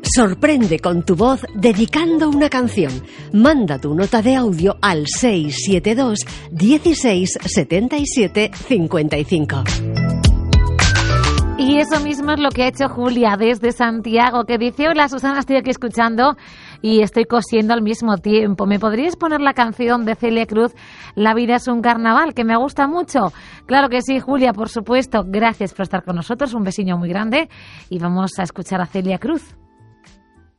Sorprende con tu voz dedicando una canción. Manda tu nota de audio al 672 16 77 55. Y eso mismo es lo que ha hecho Julia desde Santiago, que dice: hola Susana, estoy aquí escuchando y estoy cosiendo al mismo tiempo. ¿Me podrías poner la canción de Celia Cruz, La vida es un carnaval, que me gusta mucho? Claro que sí, Julia, por supuesto. Gracias por estar con nosotros, un besiño muy grande y vamos a escuchar a Celia Cruz.